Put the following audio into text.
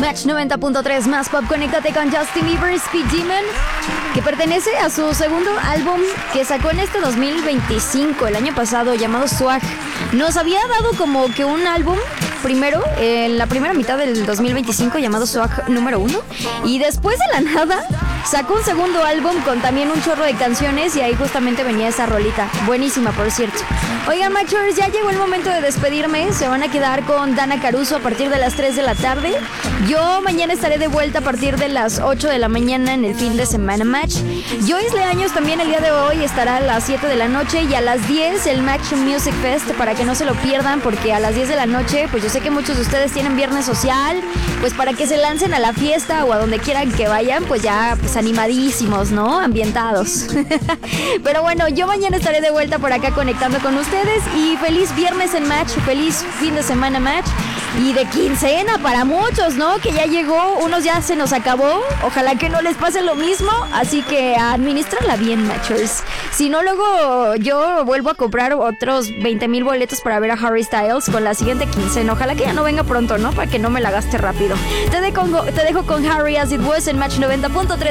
Match 90.3 más pop, conéctate con Justin Bieber, Speed Demon, que pertenece a su segundo álbum que sacó en este 2025, el año pasado, llamado Swag. Nos había dado como que un álbum primero, en la primera mitad del 2025, llamado Swag número 1, y después de la nada sacó un segundo álbum con también un chorro de canciones y ahí justamente venía esa rolita, buenísima por cierto. Oigan, Matchers, ya llegó el momento de despedirme. Se van a quedar con Dana Caruso a partir de las 3 de la tarde. Yo mañana estaré de vuelta a partir de las 8 de la mañana en el fin de semana Match. Joyce Leaños también el día de hoy estará a las 7 de la noche y a las 10 el Match Music Fest, para que no se lo pierdan, porque a las 10 de la noche, pues yo sé que muchos de ustedes tienen viernes social, pues para que se lancen a la fiesta o a donde quieran que vayan, pues ya pues animadísimos, ¿no? Ambientados. Pero bueno, yo mañana estaré de vuelta por acá conectando con ustedes y feliz viernes en Match, feliz fin de semana Match y de quincena para muchos, ¿no? Que ya llegó, unos ya se nos acabó, ojalá que no les pase lo mismo, así que administrarla bien, Matchers. Si no, luego yo vuelvo a comprar otros 20,000 boletos para ver a Harry Styles con la siguiente quincena, ojalá que ya no venga pronto, ¿no? Para que no me la gaste rápido. Te dejo con Harry As It Was en Match 90.3.